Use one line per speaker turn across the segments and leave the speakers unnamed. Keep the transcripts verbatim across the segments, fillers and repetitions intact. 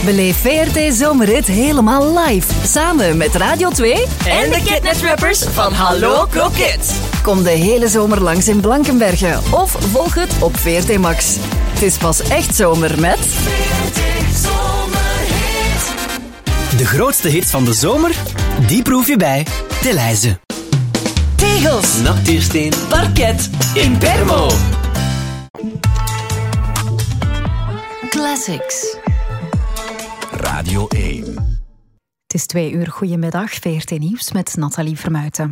Beleef V R T Zomerrit helemaal live. Samen met Radio twee
en de Kidnet-rappers van Hallo Kroket.
Kom de hele zomer langs in Blankenberge of volg het op V R T Max. Het is pas echt zomer met... V R T Zomerhit.
De grootste hits van de zomer, die proef je bij Delhaize.
Tegels,
Natuursteen, parket, Impermo.
Classics.
Radio één.
Het is twee uur. Goedemiddag, V R T Nieuws met Nathalie Vermuijten.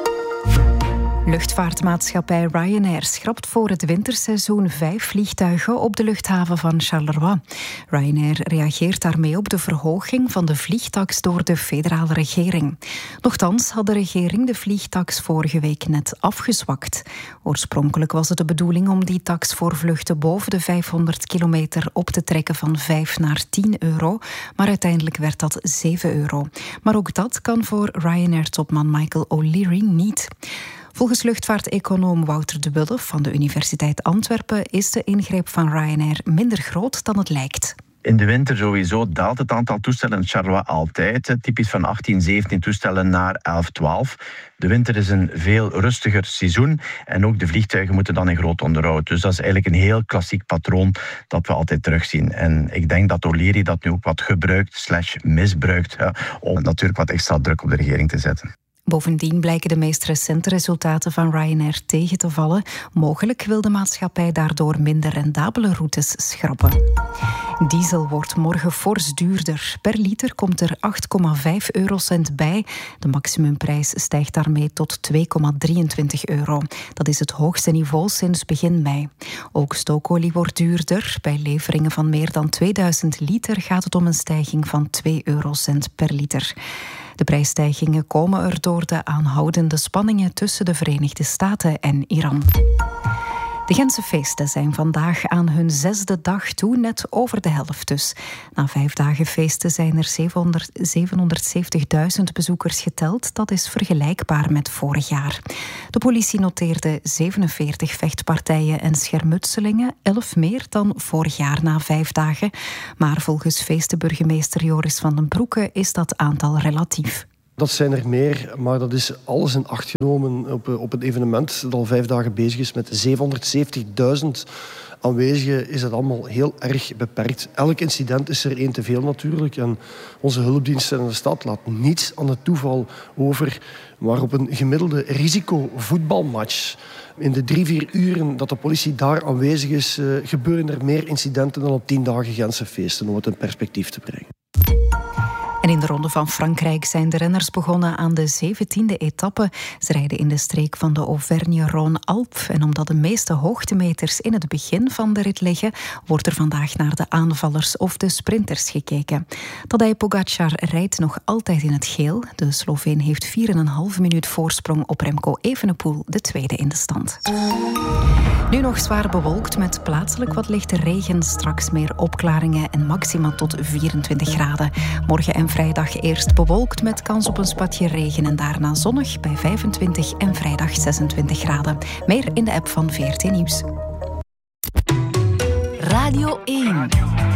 Luchtvaartmaatschappij Ryanair schrapt voor het winterseizoen vijf vliegtuigen op de luchthaven van Charleroi. Ryanair reageert daarmee op de verhoging van de vliegtaks door de federale regering. Nochtans had de regering de vliegtaks vorige week net afgezwakt. Oorspronkelijk was het de bedoeling om die taks voor vluchten boven de vijfhonderd kilometer op te trekken van vijf naar tien euro, maar uiteindelijk werd dat zeven euro. Maar ook dat kan voor Ryanair-topman Michael O'Leary niet. Volgens luchtvaarteconoom Wouter de Wulf van de Universiteit Antwerpen is de ingreep van Ryanair minder groot dan het lijkt.
In de winter sowieso daalt het aantal toestellen in Charleroi altijd. Typisch van achttien, zeventien toestellen naar elf, twaalf. De winter is een veel rustiger seizoen en ook de vliegtuigen moeten dan in groot onderhoud. Dus dat is eigenlijk een heel klassiek patroon dat we altijd terugzien. En ik denk dat O'Leary dat nu ook wat gebruikt slash misbruikt ja, om natuurlijk wat extra druk op de regering te zetten.
Bovendien blijken de meest recente resultaten van Ryanair tegen te vallen. Mogelijk wil de maatschappij daardoor minder rendabele routes schrappen. Diesel wordt morgen fors duurder. Per liter komt er acht komma vijf eurocent bij. De maximumprijs stijgt daarmee tot twee komma drieëntwintig euro. Dat is het hoogste niveau sinds begin mei. Ook stookolie wordt duurder. Bij leveringen van meer dan tweeduizend liter gaat het om een stijging van twee eurocent per liter. De prijsstijgingen komen er door de aanhoudende spanningen tussen de Verenigde Staten en Iran. De Gentse feesten zijn vandaag aan hun zesde dag toe, net over de helft dus. Na vijf dagen feesten zijn er zevenhonderdzeventigduizend bezoekers geteld. Dat is vergelijkbaar met vorig jaar. De politie noteerde zevenenveertig vechtpartijen en schermutselingen, elf meer dan vorig jaar na vijf dagen. Maar volgens feestenburgemeester Joris van den Broeke is dat aantal relatief.
Dat zijn er meer, maar dat is alles in acht genomen op, op een evenement dat al vijf dagen bezig is met zevenhonderdzeventigduizend aanwezigen. Is dat allemaal heel erg beperkt. Elk incident is er één te veel natuurlijk. En onze hulpdiensten in de stad laten niets aan het toeval over. Maar op een gemiddelde risicovoetbalmatch, in de drie, vier uren dat de politie daar aanwezig is, uh, gebeuren er meer incidenten dan op tien dagen Gentse feesten, om het in perspectief te brengen.
En in de Ronde van Frankrijk zijn de renners begonnen aan de zeventiende etappe. Ze rijden in de streek van de Auvergne-Rhône-Alpes. En omdat de meeste hoogtemeters in het begin van de rit liggen, wordt er vandaag naar de aanvallers of de sprinters gekeken. Tadej Pogačar rijdt nog altijd in het geel. De Sloveen heeft vier en een half minuut voorsprong op Remco Evenepoel, de tweede in de stand. Nu nog zwaar bewolkt met plaatselijk wat lichte regen. Straks meer opklaringen en maxima tot vierentwintig graden. Morgen en vrijdag eerst bewolkt met kans op een spatje regen en daarna zonnig bij vijfentwintig en vrijdag zesentwintig graden. Meer in de app van V R T Nieuws.
Radio één.